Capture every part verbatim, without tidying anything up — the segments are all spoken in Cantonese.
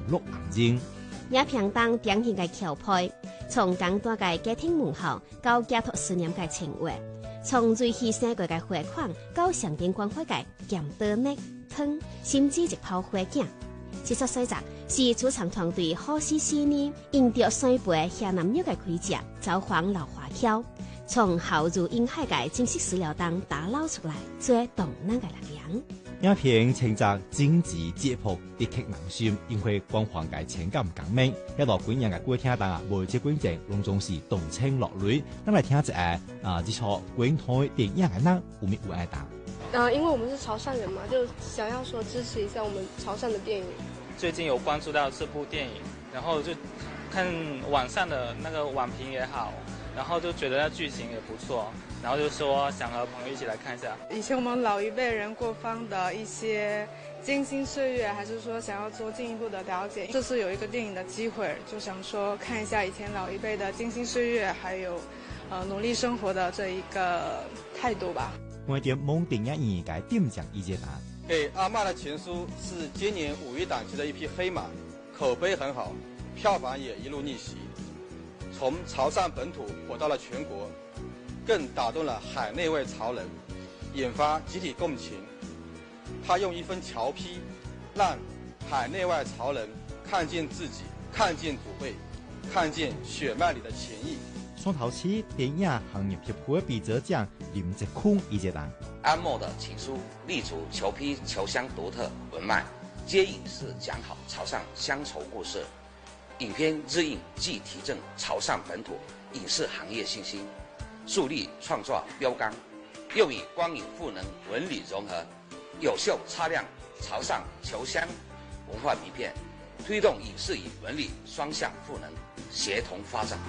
落暗影。 也平当典型嘅桥配，從簡單嘅家庭問候到寄託思念嘅情懷，從最犧牲嘅嘅花款到上天關懷嘅鹹刀肉湯，甚至一泡花鏡。其實細則是主唱團隊好事細膩，因着水杯下男友嘅盔甲，走訪老華僑，從浩如煙海嘅正式史料當打撈出來最動人嘅力量。 影片稱作經濟解剖一刻難心，因為光環嘅情感革命，一路觀影嘅觀聽當啊，每隻觀眾攏總是動情落淚。咱來聽一下啊，這出觀台電影嘅人有咩有愛答？ 呃，因為我們是潮汕人嘛，就想要說支持一下我們潮汕的電影。 最近有關注到這部電影，然後就看網上的那個網評也好，然後就覺得那劇情也不錯，然後就說想和朋友一起來看一下。 以前我們老一輩人過方的一些經心歲月，還是說想要做進一步的了解，這次有一個電影的機會，就想說看一下以前老一輩的經心歲月，還有呃努力生活的這一個態度吧。 我哋夢電影院嘅點講意見答？ 給阿嬤的情書是今年五一檔期的一匹黑馬，口碑很好，票房也一路逆襲，從潮汕本土火到了全國，更打動了海內外潮人，引發集體共情。他用一份俏皮，讓海內外潮人看見自己，看見祖輩，看見血脈裏的情誼。 雙頭市電影行業協會比者獎林哲坤意見答： 安默的情書立足裘批裘鄉獨特文脈，接影視講好潮汕鄉愁故事。影片日映既提振潮汕本土影視行業信心，樹立創作標杆，又與光影賦能文理融合，有效擦亮潮汕裘鄉文化名片，推動影視與文理雙向賦能，協同發展。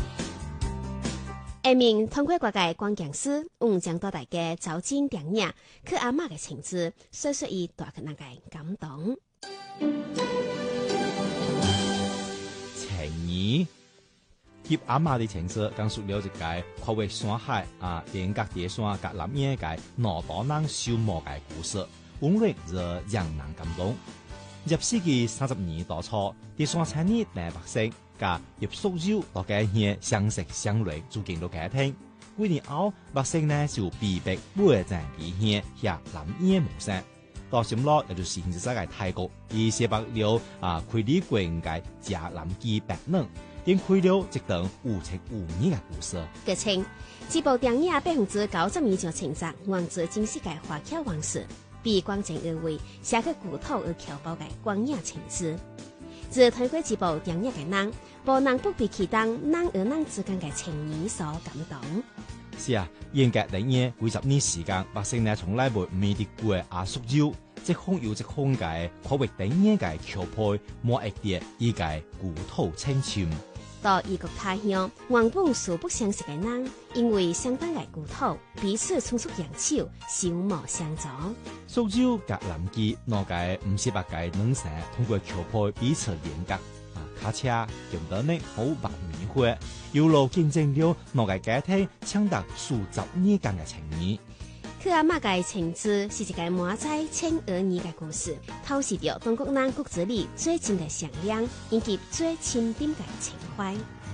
下面通過各界關鍵詞，我將到大家走進電影，去阿嬤嘅情節，說說伊大嘅那個感動。 情誼，翕阿嬤的情節，講述了一個跨越山海啊，連隔地山甲南野嘅兩島人相慕嘅故事，溫暖而讓人感動。入世紀三十年代初，第三產業大百姓甲葉淑洲大家鄉相識相戀，組建咗家庭。幾年後，百姓呢就被迫搬進其鄉下南野無山。到心落，也就是現在嘅泰國，以寫白了啊，開理國嘅嘉南基白嫩，展開了一段有情有義嘅故事。 據稱，這部電影百分之九十以上情節源自真實嘅華僑往事，比廣正而為寫去古土而僑胞嘅光影情節。自睇過這部電影嘅人，無能不被其當人與人之間嘅情誼所感動。 是啊，嚴格嚟嘢幾十年時間，百姓呢從來未未見過阿淑洲，即空有即空嘅跨越電影嘅橋配，莫一啲依個故土青春。 到異國他鄉，原本素不相識嘅人，因為相當嘅故土，彼此匆促揚手，相貌相助。 淑洲甲南基兩個五十八個兩省，通過橋配彼此連接。卡車用到呢好白棉花，一路見證了兩個家庭長達數十年間嘅情誼。 去阿嬤嘅情節是一個滿載情兒義嘅故事，透視着中國人骨子裡最真嘅善良，以及最深沉嘅情懷。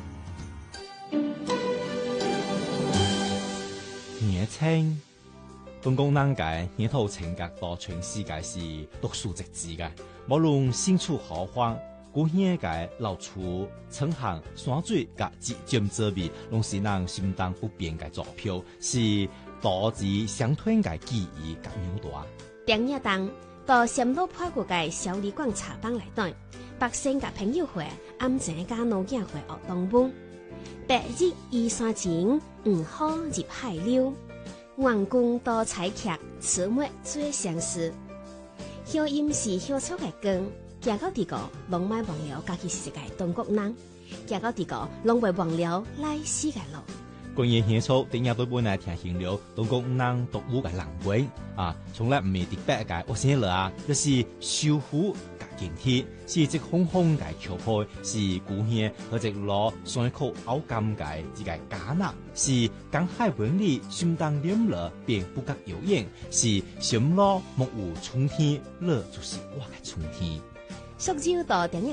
年青，中國人嘅呢套情格到全世界是獨樹一幟嘅，無論身處何方。古鄉嘅老厝、村巷、山水甲節儉滋味，攏是人心當不變嘅座標，是多子相傳嘅記憶甲紐帶。 電影當到SM路破過嘅小李廣茶坊來對，百姓甲朋友會暗井甲老囝會學東本，白日依山前，黃河入海流，王公多彩劇，此末最相思。鄉音是鄉草嘅根。行到地個，攏莫忘了家己是一個中國人；行到地個，攏袂忘了來世嘅路。 關於鄉草，電影對本來聽行了中國人獨有嘅人味啊，從來唔係特別嘅我先了啊，就是修復甲建設，是一風風嘅橋配，是古鄉和一攞山口拗甘嘅一個假納，是江海文理相當黏了，便不覺有影，是心路莫有春天，樂就是我嘅春天。 淑洲到電影